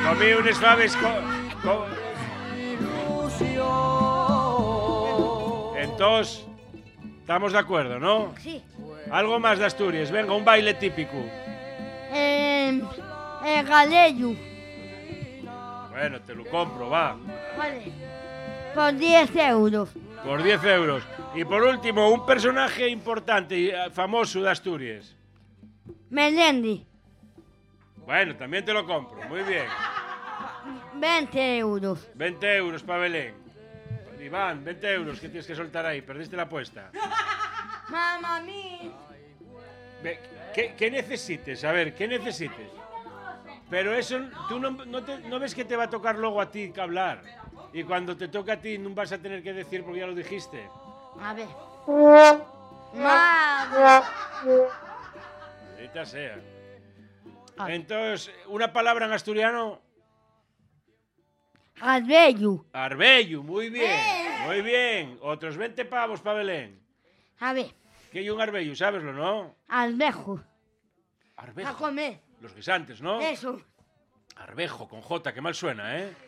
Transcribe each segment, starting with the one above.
Comí unes faves Entonces, estamos de acuerdo, ¿no? Sí. Algo más de Asturias, venga, un baile típico. Galello. Bueno, te lo compro, va. Vale. Por 10 euros. Por 10 euros. Y por último, un personaje importante y famoso de Asturias. Melendi. Bueno, también te lo compro, muy bien. 20 euros. 20 euros para Belén. Iván, 20 euros que tienes que soltar ahí, perdiste la apuesta. Mamá mía. ¿Qué necesites? A ver, ¿qué necesites? Pero eso, tú no ves que te va a tocar luego a ti que hablar. Y cuando te toca a ti no vas a tener que decir porque ya lo dijiste. A ver. Mamá. Maldita sea. Entonces, una palabra en asturiano. Arbello. Arbello, muy bien, muy bien. Otros 20 pavos para Belén. A ver. ¿Qué hay un arbello? ¿Sabeslo, no? Albejo. Arbejo. A comer. Los guisantes, ¿no? Eso. Arbejo, con J, qué mal suena, ¿eh?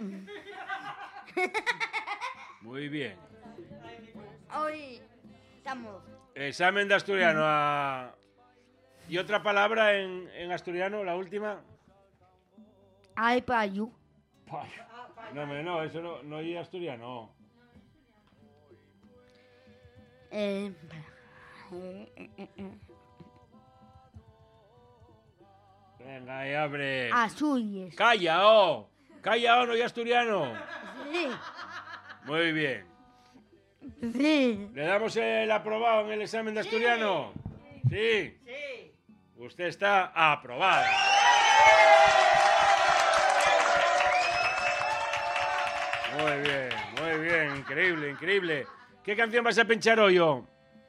Muy bien. Hoy estamos. Examen de asturiano. ¿Y otra palabra en asturiano, la última? Ay, payu. Payo. No, eso no es asturiano. Venga, ahí abre. Asturias. Calla, oh. Calla, oh, no es asturiano. Sí. Muy bien. Sí. ¿Le damos el aprobado en el examen de asturiano? ¿Sí? Sí. Usted está aprobado. Muy bien, increíble, increíble. ¿Qué canción vas a pinchar hoy, yo?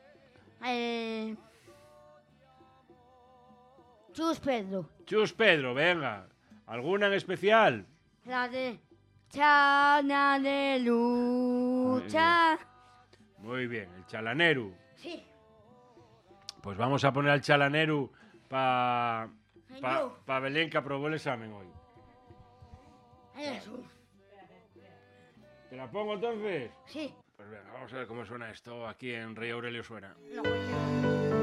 Chus Pedro. Chus Pedro, venga. ¿Alguna en especial? La de Chana de lucha. Muy bien, el Chalaneru. Sí. Pues vamos a poner al Chalaneru para Yo. Belén, que aprobó el examen hoy. Eso. ¿Te la pongo entonces? Sí. Pues venga, vamos a ver cómo suena esto aquí en Rey Aurelio Suena. No.